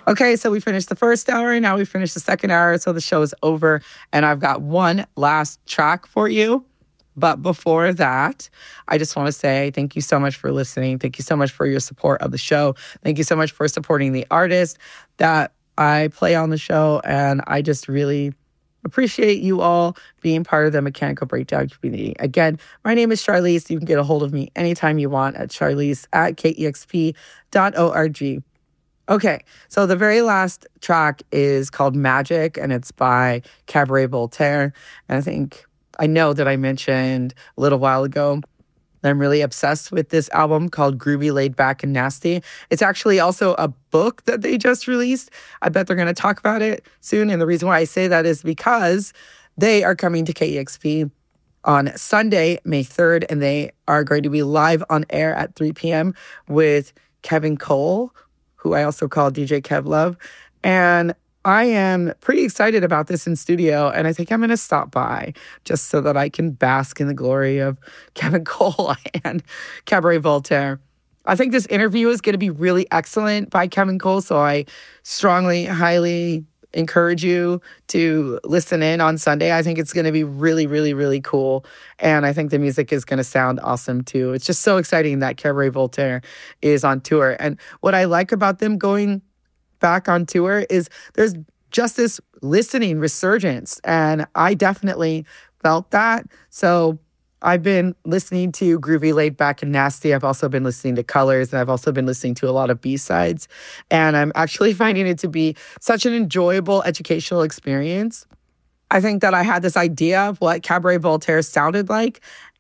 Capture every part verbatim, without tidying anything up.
Okay, so we finished the first hour. Now we finished the second hour. So the show is over. And I've got one last track for you. But before that, I just want to say thank you so much for listening. Thank you so much for your support of the show. Thank you so much for supporting the artists that I play on the show. And I just really appreciate you all being part of the Mechanical Breakdown community. Again, my name is Charlize. You can get a hold of me anytime you want at charlize at k e x p dot org. Okay, so the very last track is called Magic, and it's by Cabaret Voltaire. And I think, I know that I mentioned a little while ago that I'm really obsessed with this album called Groovy, Laid Back, and Nasty. It's actually also a book that they just released. I bet they're going to talk about it soon. And the reason why I say that is because they are coming to K E X P on Sunday, May third, and they are going to be live on air at three p.m. with Kevin Cole, who I also call D J Kev Love. And I am pretty excited about this in studio, and I think I'm going to stop by just so that I can bask in the glory of Kevin Cole and Cabaret Voltaire. I think this interview is going to be really excellent by Kevin Cole, so I strongly, highly encourage you to listen in on Sunday. I think it's going to be really, really, really cool, and I think the music is going to sound awesome too. It's just so exciting that Cabaret Voltaire is on tour, and what I like about them going back on tour is there's just this listening resurgence, and I definitely felt that. So I've been listening to Groovy, Laid Back, and Nasty. I've also been listening to Colors, and I've also been listening to a lot of B-sides, and I'm actually finding it to be such an enjoyable educational experience. I think that I had this idea of what Cabaret Voltaire sounded like,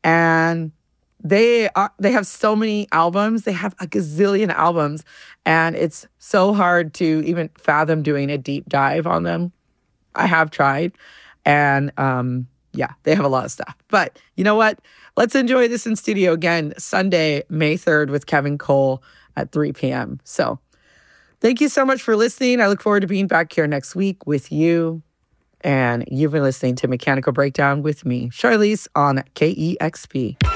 and They are, they have so many albums. They have a gazillion albums. And it's so hard to even fathom doing a deep dive on them. I have tried. And um, yeah, they have a lot of stuff. But you know what? Let's enjoy this in studio again, Sunday, May third with Kevin Cole at three p.m. So thank you so much for listening. I look forward to being back here next week with you. And you've been listening to Mechanical Breakdown with me, Charlize, on K E X P.